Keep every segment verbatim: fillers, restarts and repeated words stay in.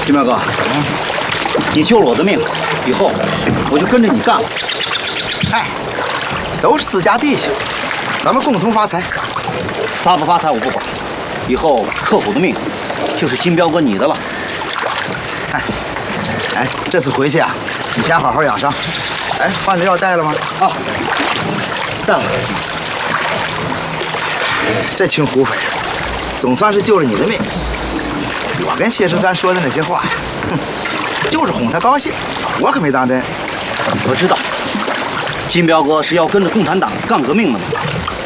金彪哥，嗯，你救了我的命，以后我就跟着你干了。 嗨，都是自家弟兄，咱们共同发财。 发不发财我不管，以后客户的命就是金彪哥你的了。 哎，哎，这次回去啊，你先好好养伤。哎，换的药带了吗？ 啊，带了。 这群胡匪，总算是救了你的命。我跟谢十三说的那些话呀，哼，就是哄他高兴，我可没当真。 我知道，金彪哥是要跟着共产党干革命的嘛。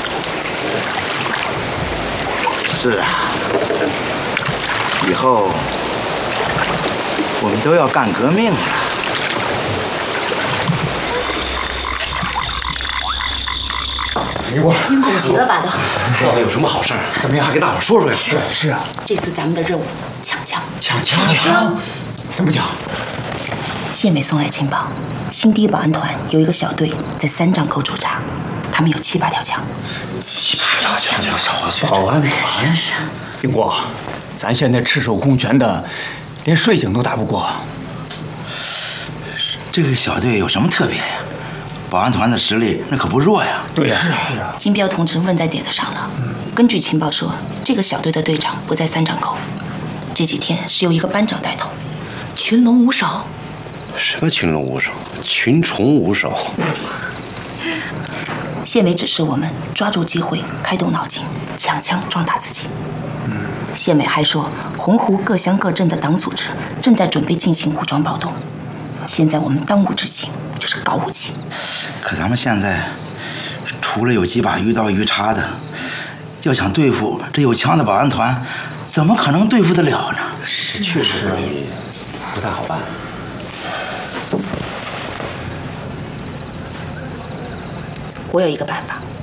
是啊，以后我们都要干革命了。 李果， 急了吧都？ 到底有什么好事儿？怎么样，还给大伙说说呀？是是啊， 这次咱们的任务抢枪。 抢枪枪？怎么讲？ 县委送来情报，新第一保安团有一个小队在三丈沟驻扎，他们有七八条枪。 七八条枪，保安团。李果，咱现在赤手空拳的，连税警都打不过。 这个小队有什么特别呀？保安团的实力那可不弱呀。 对呀，是啊，是啊。 金彪同志问在点子上了。根据情报说，这个小队的队长不在三丈沟，这几天是由一个班长带头，群龙无首。 什么群龙无首？群虫无首。 县委指示我们抓住机会，开动脑筋，抢枪壮大自己。县委还说，洪湖各乡各镇的党组织正在准备进行武装暴动。现在我们当务之急就是搞武器。 可咱们现在除了有几把鱼刀鱼叉的，要想对付这有枪的保安团，怎么可能对付得了呢？ 这确实不太好办。 我有一个办法。